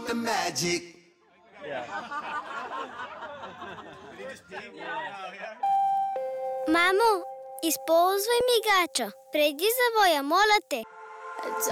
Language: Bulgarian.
want the magic. Мамо, използвай мигача преди завоя, моля те.